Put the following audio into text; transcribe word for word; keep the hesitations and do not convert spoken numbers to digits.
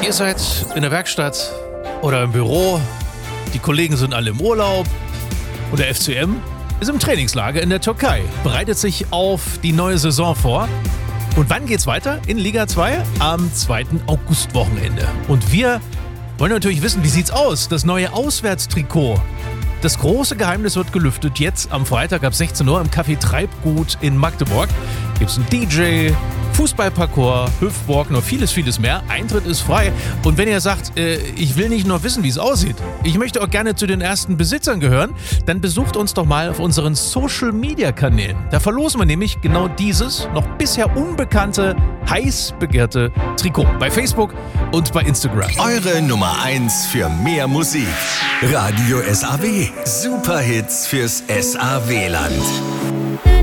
Ihr seid in der Werkstatt oder im Büro, die Kollegen sind alle im Urlaub und der F C M ist im Trainingslager in der Türkei, bereitet sich auf die neue Saison vor. Und wann geht's weiter? In Liga zwei? Am zweiten August-Wochenende. Und wir wollen natürlich wissen, wie sieht's aus? Das neue Auswärtstrikot. Das große Geheimnis wird gelüftet. Jetzt am Freitag ab sechzehn Uhr im Café Treibgut in Magdeburg. Gibt's einen D J, Fußballparcours, Hüftwalk, noch vieles, vieles mehr. Eintritt ist frei. Und wenn ihr sagt, äh, ich will nicht nur wissen, wie es aussieht, ich möchte auch gerne zu den ersten Besitzern gehören, dann besucht uns doch mal auf unseren Social-Media-Kanälen. Da verlosen wir nämlich genau dieses, noch bisher unbekannte, heiß begehrte Trikot. Bei Facebook und bei Instagram. Eure Nummer eins für mehr Musik. Radio S A W. Superhits fürs S A W-Land.